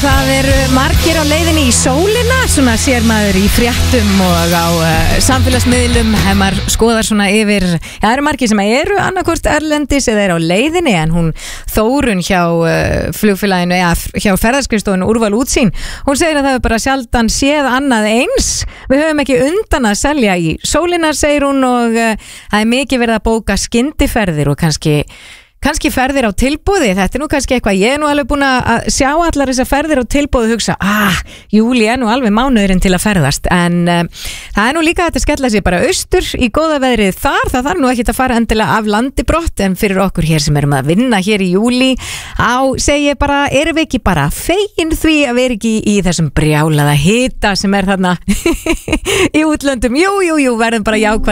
það eru margir á leiðinni í sólina, svona sér maður í fréttum og á samfélagsmiðlum, ef maður skoðar svona yfir, það eru margir sem eru annarkvort erlendis eða eru á leiðinni, en hún Þórunn hjá flugfélaginu eða hjá ferðaskrifstofinu Úrval útsýn, hún segir að það er bara sjaldan séð annað eins, við höfum ekki undan að selja í sólina, segir hún, og það er mikið verið að bóka skyndiferðir og kannski ferðir á tilboði, þetta er nú kannski eitthvað, ég er nú alveg búin að sjá allar þessar ferðir á tilboði og hugsa, júli er nú alveg mánuðurinn til að ferðast, en það er nú líka að þetta skella sig bara austur í góða veðrið þar, það þarf nú ekki að fara endilega af landi brott, en fyrir okkur hér sem erum að vinna hér í júli, segi ég bara, erum við ekki bara fegin því að vera ekki í þessum brjálaða hita sem er þarna í útlöndum, jú, verðum bara jákvæð